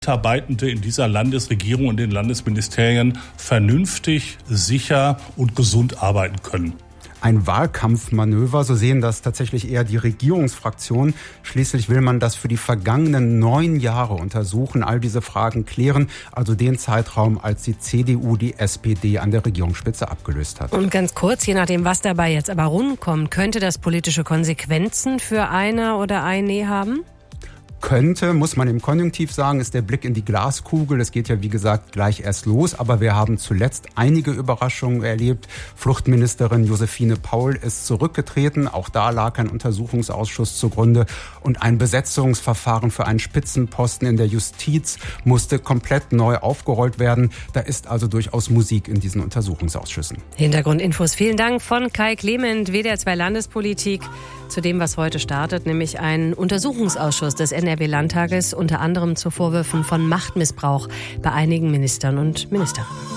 Mitarbeitende in dieser Landesregierung und den Landesministerien vernünftig, sicher und gesund arbeiten können. Ein Wahlkampfmanöver, so sehen das tatsächlich eher die Regierungsfraktionen. Schließlich will man das für die vergangenen 9 Jahre untersuchen, all diese Fragen klären, also den Zeitraum, als die CDU die SPD an der Regierungsspitze abgelöst hat. Und ganz kurz, je nachdem, was dabei jetzt aber rumkommt, könnte das politische Konsequenzen für einer oder eine haben? Könnte, muss man im Konjunktiv sagen, ist der Blick in die Glaskugel. Es geht ja, wie gesagt, gleich erst los. Aber wir haben zuletzt einige Überraschungen erlebt. Fluchtministerin Josephine Paul ist zurückgetreten. Auch da lag ein Untersuchungsausschuss zugrunde. Und ein Besetzungsverfahren für einen Spitzenposten in der Justiz musste komplett neu aufgerollt werden. Da ist also durchaus Musik in diesen Untersuchungsausschüssen. Hintergrundinfos. Vielen Dank von Kai Clement, WDR 2 Landespolitik, zu dem, was heute startet, nämlich ein Untersuchungsausschuss des NRW-Landtages, unter anderem zu Vorwürfen von Machtmissbrauch bei einigen Ministern und Ministerinnen.